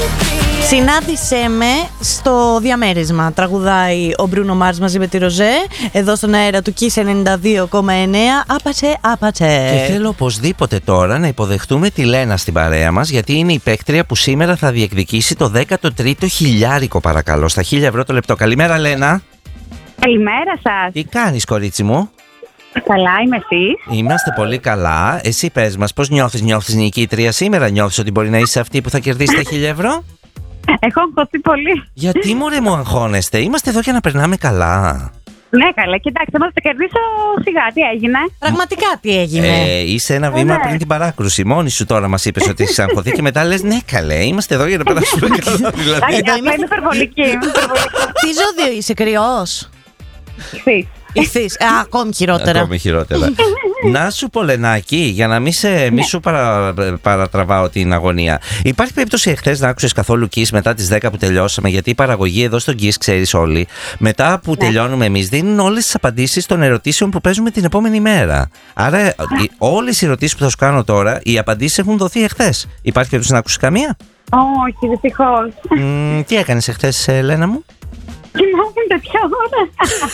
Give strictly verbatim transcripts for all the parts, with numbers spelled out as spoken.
Συνάντησέ με στο διαμέρισμα. Τραγουδάει ο Μπρούνο Μάρς μαζί με τη Ροζέ, εδώ στον αέρα του Kiss ενενήντα δύο κόμμα εννέα. Άπατσε, άπατσε. Και θέλω οπωσδήποτε τώρα να υποδεχτούμε τη Λένα στην παρέα μας, γιατί είναι η παίκτρια που σήμερα θα διεκδικήσει το δέκατο τρίτο χιλιάρικο, παρακαλώ, στα χίλια ευρώ το λεπτό. Καλημέρα, Λένα. Καλημέρα σας. Τι κάνεις, κορίτσι μου? Καλά, είμαι εσείς? Είμαστε πολύ καλά. Εσύ πες μας, πώς νιώθεις, νιώθεις νικήτρια σήμερα? Νιώθεις ότι μπορεί να είσαι αυτή που θα κερδίσει τα χίλια ευρώ? Έχω αγχωθεί πολύ. Γιατί μωρέ μου αγχώνεστε? Είμαστε εδώ για να περνάμε καλά. Ναι, καλά, κοιτάξτε, θα κερδίσω σιγά. Τι έγινε? Πραγματικά τι έγινε? Ε, είσαι ένα βήμα ναι. πριν την παράκρουση. Μόνη σου τώρα μας είπες ότι είσαι αγχωθεί και μετά λες ναι, καλέ, είμαστε εδώ για να περάσουμε καλά. Δηλαδή. Απλά είμαι υπερβολική. Τι ζώδιο είσαι, κρυός? Ηχθής. Ηχθής. Α, ακόμη χειρότερα. Ακόμη χειρότερα. Να σου πω, Λενάκη, για να μην, σε, μη σου παρα, παρατραβάω την αγωνία. Υπάρχει περίπτωση εχθές να άκουσες καθόλου Kiss μετά τις δέκα που τελειώσαμε? Γιατί η παραγωγή εδώ στο Kiss, ξέρεις όλοι, μετά που ναι. τελειώνουμε εμείς, δίνουν όλες τις απαντήσεις των ερωτήσεων που παίζουμε την επόμενη μέρα. Άρα, όλες οι ερωτήσεις που θα σου κάνω τώρα, οι απαντήσεις έχουν δοθεί εχθές. Υπάρχει περίπτωση να ακούσεις καμία? Όχι, δυστυχώς. Mm, τι έκανες εχθές, Λένα μου? Κοιμόμουν τέτοια ώρα.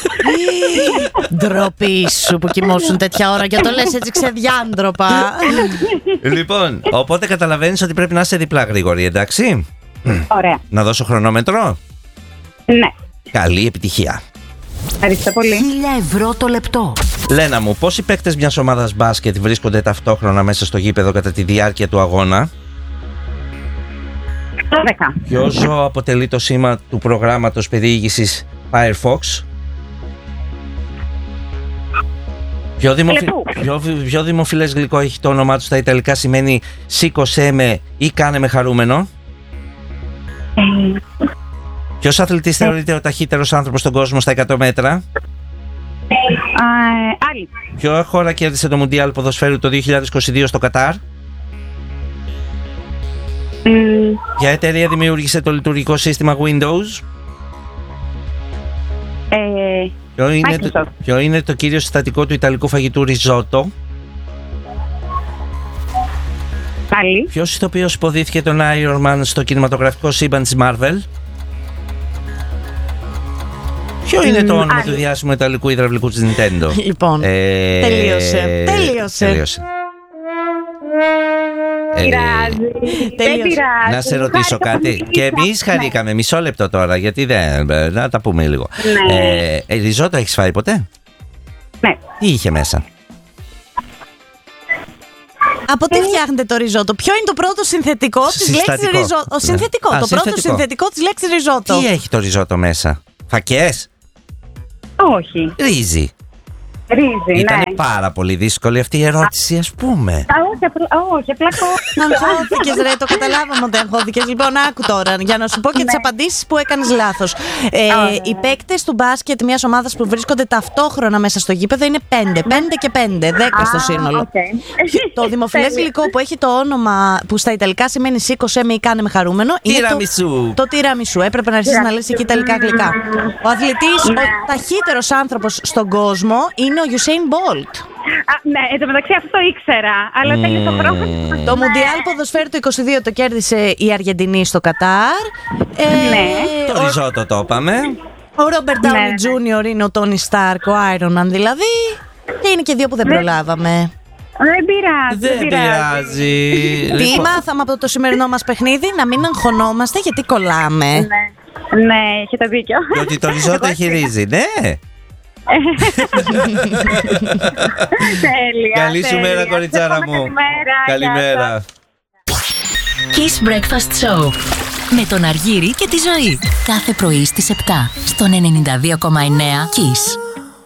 Ντροπή σου που κοιμόσουν τέτοια ώρα και το λες έτσι ξεδιάντροπα. Λοιπόν, οπότε καταλαβαίνεις ότι πρέπει να είσαι διπλά γρήγορη, εντάξει? Ωραία. Να δώσω χρονόμετρο? Ναι. Καλή επιτυχία. Ευχαριστώ πολύ. Χίλια ευρώ το λεπτό. Λένα μου, πόσοι παίκτες μιας ομάδας μπάσκετ βρίσκονται ταυτόχρονα μέσα στο γήπεδο κατά τη διάρκεια του αγώνα? δώδεκα. Ποιο ζώο αποτελεί το σήμα του προγράμματος περιήγησης Firefox? Ποιο, δημοφι... ποιο... ποιο δημοφιλές γλυκό έχει το όνομά του στα ιταλικά, σημαίνει σήκωσέ με ή κάνε με χαρούμενο? Ε... Ποιος αθλητής ε... θεωρείται ο ταχύτερος άνθρωπος στον κόσμο στα εκατό μέτρα? Ε... Άλλη. Ποια χώρα κέρδισε το Μουντιάλ ποδοσφαίρου το δύο χιλιάδες είκοσι δύο στο Κατάρ? Mm. Ποια εταιρεία δημιούργησε το λειτουργικό σύστημα Windows? Ε, ποιο, είναι το, ποιο είναι το κύριο συστατικό του ιταλικού φαγητού ριζότο? Πάλι. Ποιος ηθοποιός υποδίθηκε τον Iron Man στο κινηματογραφικό σύμπαν της Marvel? Ποιο mm, είναι το όνομα άλλη. του διάσημου ιταλικού υδραυλικού της Nintendo? Λοιπόν, ε, τελείωσε. Τελείωσε. τελείωσε. Ε, πειράζει. Να σε ρωτήσω κάτι. Και εμείς χαρήκαμε. Μισό λεπτό τώρα, γιατί δεν. Να τα πούμε λίγο. Ναι. Ε, ε, ριζότο έχεις φάει ποτέ? Ναι. Τι είχε μέσα? Από τι φτιάχνετε το ριζότο? Ποιο είναι το πρώτο συνθετικό της λέξης ριζότο? Ο συνθετικό. Ναι. Το Α, πρώτο συνθετικό. συνθετικό της λέξης ριζότο. Τι έχει το ριζότο μέσα? Φακές? Όχι. Ρύζι. Ρύζι, Ήταν ναι. πάρα πολύ δύσκολη αυτή η ερώτηση, ας πούμε. Α, όχι, απλά, όχι, απλά αγχώθηκες, ρε, το καταλάβαμε ότι αγχώθηκες. Λοιπόν, άκου τώρα, για να σου πω και τις απαντήσεις που έκανες λάθος. Ε, οι παίκτες του μπάσκετ μιας ομάδας που βρίσκονται ταυτόχρονα μέσα στο γήπεδο είναι πέντε. Πέντε και πέντε, δέκα στο σύνολο. Το δημοφιλές γλυκό που έχει το όνομα που στα ιταλικά σημαίνει σήκωσέ με ή κάνε με χαρούμενο είναι τιραμισού. Το τιραμισού. Έπρεπε να αρχίσεις να λες εκεί ιταλικά γλυκά. Ο αθλητής, ο ταχύτερος άνθρωπος στον κόσμο είναι ο Usain Bolt. Α, ναι, εν τω μεταξύ αυτό το ήξερα, αλλά mm. τέλειωσε το χρόνο. Το Μουντιάλ ποδοσφαίρου του είκοσι δύο το κέρδισε η Αργεντινή στο Κατάρ. Ε, ναι. Το ο... ριζότο το είπαμε. Ο Ρόμπερτ Ντάουνι Τζούνιορ είναι ο Τόνι Στάρκ, ο Iron Man δηλαδή. Και είναι και δύο που δεν ναι. προλάβαμε. Δεν πειράζει. Δεν πειράζει. Τι λοιπόν. μάθαμε από το σημερινό μας παιχνίδι? Να μην αγχωνόμαστε γιατί κολλάμε. Ναι, ναι, έχετε δίκιο. Και ότι το ριζότο έχει ρύζι, ναι. Τέλεια. Καλή σου μέρα, κοριτσάρα μου. Καλημέρα. Kiss Breakfast Show με τον Αργύρη και τη Ζωή. Κάθε πρωί στις επτά στον ενενήντα δύο κόμμα εννέα Kiss.